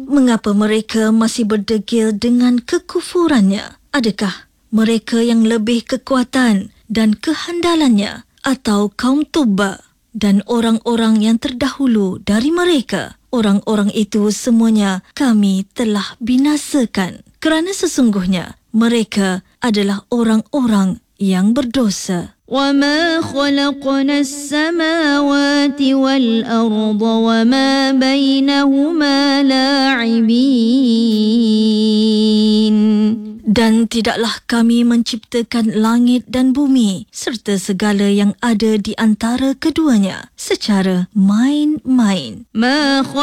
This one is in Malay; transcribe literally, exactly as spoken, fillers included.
mengapa mereka masih berdegil dengan kekufurannya? Adakah mereka yang lebih kekuatan dan kehandalannya, atau kaum Tubba dan orang-orang yang terdahulu dari mereka? Orang-orang itu semuanya kami telah binasakan, kerana sesungguhnya mereka adalah orang-orang yang berdosa. وَمَا خَلَقْنَا السَّمَاوَاتِ وَالْأَرْضَ وَمَا بَيْنَهُمَا لَاعِبِينَ. Dan tidaklah kami menciptakan langit dan bumi serta segala yang ada di antara keduanya secara main-main. مَا